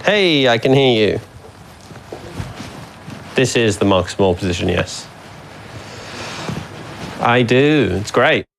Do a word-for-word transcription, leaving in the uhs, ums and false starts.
Hey, I can hear you. This is the Marcus Moore position, yes. I do. It's great.